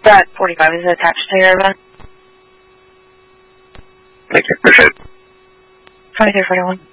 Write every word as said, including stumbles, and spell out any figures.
That forty-five is attached to your event. Thank you. Appreciate it. twenty-three forty-one.